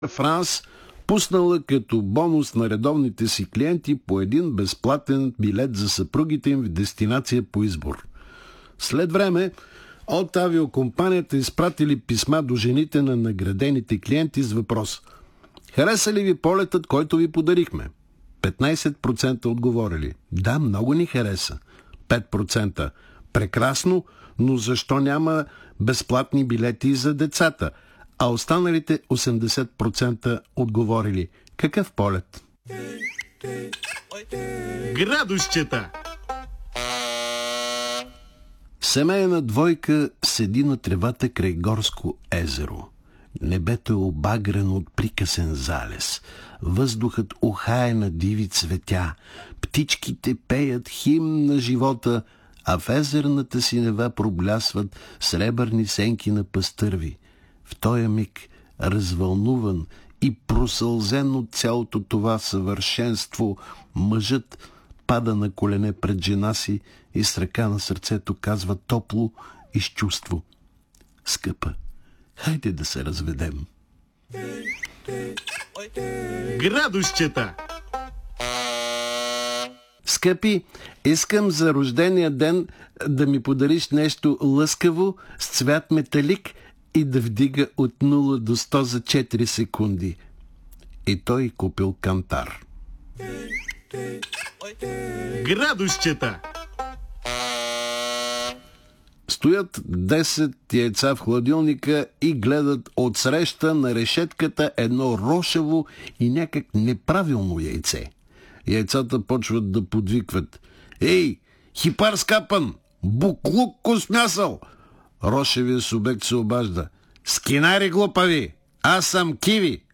Франс пуснала като бонус на редовните си клиенти по един безплатен билет за съпругите им в дестинация по избор. След време от авиокомпанията изпратили писма до жените на наградените клиенти с въпрос: хареса ли ви полетът, който ви подарихме? 15% отговорили: да, много ни хареса. 5%: прекрасно, но защо няма безплатни билети за децата? А останалите 80% отговорили: какъв полет? Градусчета. Семейна двойка седи на тревата край горско езеро. Небето е обагрено от прикъсен залез. Въздухът ухае на диви цветя. Птичките пеят химн на живота, а в езерната синева проблясват сребърни сенки на пастърви. В този миг, развълнуван и просълзен от цялото това съвършенство, мъжът пада на колене пред жена си и с ръка на сърцето казва топло и с чувство: скъпа, хайде да се разведем. Градусчета. Скъпи, искам за рождения ден да ми подариш нещо лъскаво с цвят металик и да вдига от 0 до 100 за 4 секунди. И той купил кантар. Градусчета. Стоят 10 яйца в хладилника и гледат отсреща на решетката едно рошево и някак неправилно яйце. Яйцата почват да подвикват: ей, хипар скапан, буклук космясал! Рошевия субект се обажда: скинари глупави, аз съм Киви,